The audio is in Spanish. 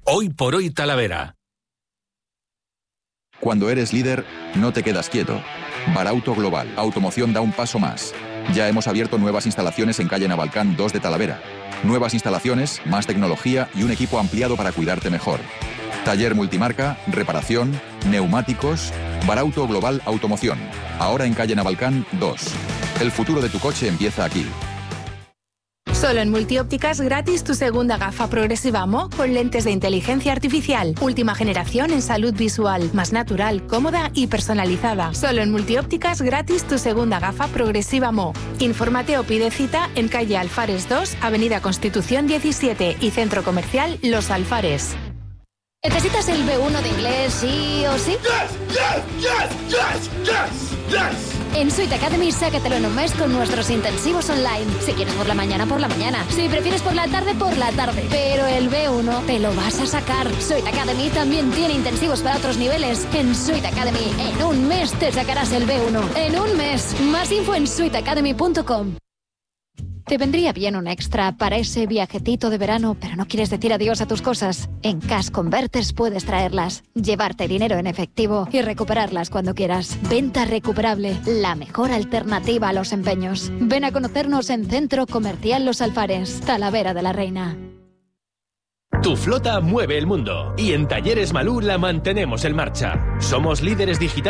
Hoy por hoy Talavera. Cuando eres líder, no te quedas quieto. Barauto Global Automoción da un paso más. Ya hemos abierto nuevas instalaciones en calle Navalcán 2 de Talavera. Nuevas instalaciones, más tecnología y un equipo ampliado para cuidarte mejor. Taller multimarca, reparación, neumáticos. Barauto Global Automoción. Ahora en calle Navalcán 2. El futuro de tu coche empieza aquí. Solo en Multiópticas gratis tu segunda gafa progresiva Mo con lentes de inteligencia artificial. Última generación en salud visual, más natural, cómoda y personalizada. Solo en Multiópticas gratis tu segunda gafa progresiva Mo. Infórmate o pide cita en calle Alfares 2, Avenida Constitución 17 y Centro Comercial Los Alfares. ¿Necesitas el B1 de inglés sí o sí? Yes. En Sweet Academy, sácatelo en un mes con nuestros intensivos online. Si quieres por la mañana, por la mañana. Si prefieres por la tarde, por la tarde. Pero el B1 te lo vas a sacar. Sweet Academy también tiene intensivos para otros niveles. En Sweet Academy, en un mes te sacarás el B1. En un mes. Más info en sweetacademy.com. Te vendría bien un extra para ese viajecito de verano, pero no quieres decir adiós a tus cosas. En Cash Converters puedes traerlas, llevarte dinero en efectivo y recuperarlas cuando quieras. Venta recuperable, la mejor alternativa a los empeños. Ven a conocernos en Centro Comercial Los Alfares, Talavera de la Reina. Tu flota mueve el mundo y en Talleres Malú la mantenemos en marcha. Somos líderes digitales